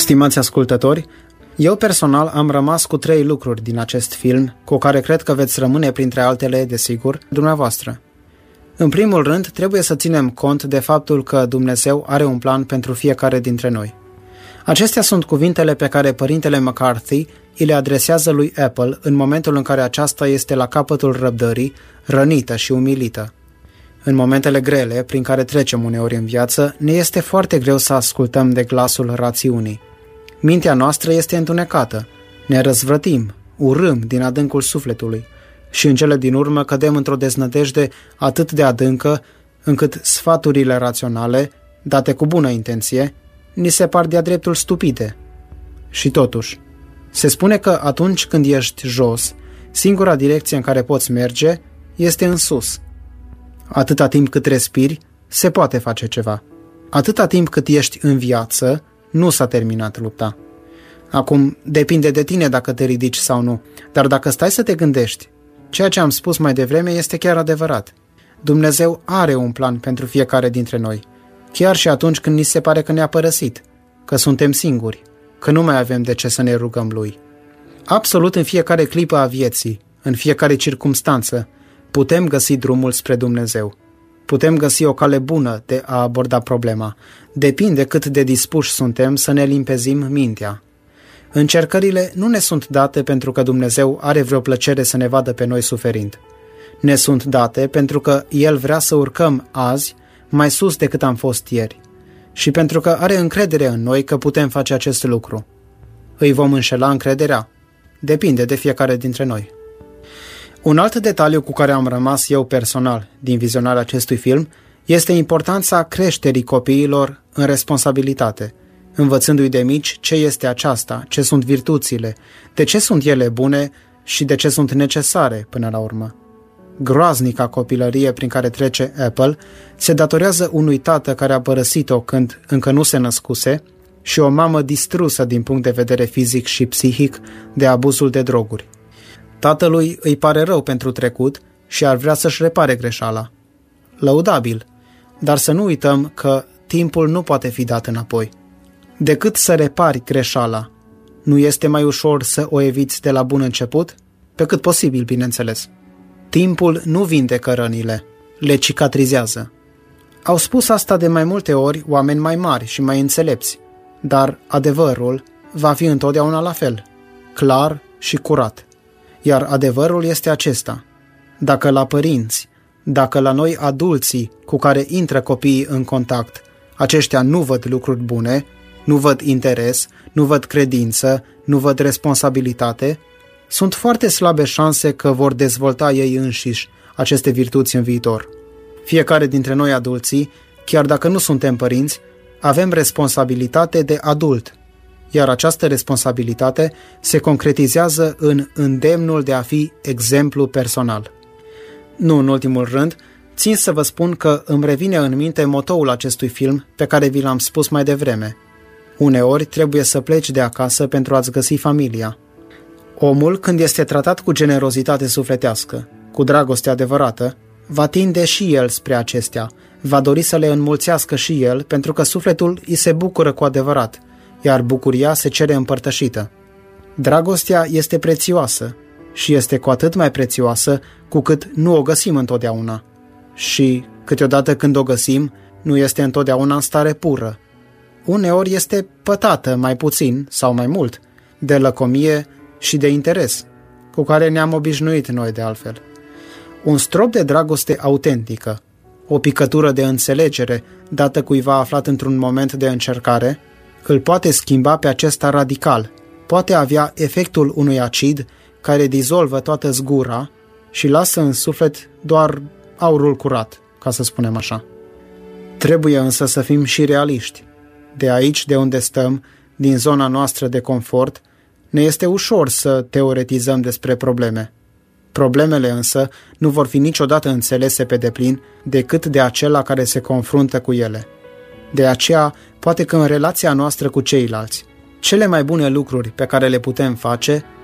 Stimați ascultători, eu personal am rămas cu 3 lucruri din acest film, cu care cred că veți rămâne printre altele, desigur, dumneavoastră. În primul rând, trebuie să ținem cont de faptul că Dumnezeu are un plan pentru fiecare dintre noi. Acestea sunt cuvintele pe care părintele McCarthy îi le adresează lui Apple în momentul în care aceasta este la capătul răbdării, rănită și umilită. În momentele grele prin care trecem uneori în viață, ne este foarte greu să ascultăm de glasul rațiunii. Mintea noastră este întunecată, ne răzvrătim, urâm din adâncul sufletului și în cele din urmă cădem într-o deznădejde atât de adâncă încât sfaturile raționale, date cu bună intenție, ni se par de-a dreptul stupide. Și totuși, se spune că atunci când ești jos, singura direcție în care poți merge este în sus. Atâta timp cât respiri, se poate face ceva. Atâta timp cât ești în viață, nu s-a terminat lupta. Acum, depinde de tine dacă te ridici sau nu, dar dacă stai să te gândești, ceea ce am spus mai devreme este chiar adevărat. Dumnezeu are un plan pentru fiecare dintre noi, chiar și atunci când ni se pare că ne-a părăsit, că suntem singuri, că nu mai avem de ce să ne rugăm Lui. Absolut în fiecare clipă a vieții, în fiecare circumstanță, putem găsi drumul spre Dumnezeu. Putem găsi o cale bună de a aborda problema. Depinde cât de dispuși suntem să ne limpezim mintea. Încercările nu ne sunt date pentru că Dumnezeu are vreo plăcere să ne vadă pe noi suferind. Ne sunt date pentru că El vrea să urcăm azi mai sus decât am fost ieri și pentru că are încredere în noi că putem face acest lucru. Îi vom înșela încrederea? Depinde de fiecare dintre noi. Un alt detaliu cu care am rămas eu personal din vizionarea acestui film este importanța creșterii copiilor în responsabilitate, învățându-i de mici ce este aceasta, ce sunt virtuțile, de ce sunt ele bune și de ce sunt necesare până la urmă. Groaznica copilărie prin care trece Apple se datorează unui tată care a părăsit-o când încă nu se născuse și o mamă distrusă din punct de vedere fizic și psihic de abuzul de droguri. Tatălui îi pare rău pentru trecut și ar vrea să-și repare greșeala. Lăudabil, dar să nu uităm că timpul nu poate fi dat înapoi. Decât să repari greșeala, nu este mai ușor să o eviți de la bun început? Pe cât posibil, bineînțeles. Timpul nu vindecă rănile, le cicatrizează. Au spus asta de mai multe ori oameni mai mari și mai înțelepți, dar adevărul va fi întotdeauna la fel, clar și curat. Iar adevărul este acesta: dacă la părinți, dacă la noi adulții cu care intră copiii în contact, aceștia nu văd lucruri bune, nu văd interes, nu văd credință, nu văd responsabilitate, sunt foarte slabe șanse că vor dezvolta ei înșiși aceste virtuți în viitor. Fiecare dintre noi adulții, chiar dacă nu suntem părinți, avem responsabilitate de adult, iar această responsabilitate se concretizează în îndemnul de a fi exemplu personal. Nu în ultimul rând, țin să vă spun că îmi revine în minte motoul acestui film pe care vi l-am spus mai devreme. Uneori trebuie să pleci de acasă pentru a-ți găsi familia. Omul, când este tratat cu generozitate sufletească, cu dragoste adevărată, va tinde și el spre acestea, va dori să le înmulțească și el pentru că sufletul îi se bucură cu adevărat, iar bucuria se cere împărtășită. Dragostea este prețioasă și este cu atât mai prețioasă cu cât nu o găsim întotdeauna. Și, câteodată când o găsim, nu este întotdeauna în stare pură. Uneori este pătată mai puțin sau mai mult, de lăcomie și de interes, cu care ne-am obișnuit noi de altfel. Un strop de dragoste autentică, o picătură de înțelegere dată cuiva aflat într-un moment de încercare, îl poate schimba pe acesta radical, poate avea efectul unui acid care dizolvă toată zgura și lasă în suflet doar aurul curat, ca să spunem așa. Trebuie însă să fim și realiști. De aici de unde stăm, din zona noastră de confort, ne este ușor să teoretizăm despre probleme. Problemele însă nu vor fi niciodată înțelese pe deplin decât de acela care se confruntă cu ele. De aceea, poate că în relația noastră cu ceilalți, cele mai bune lucruri pe care le putem face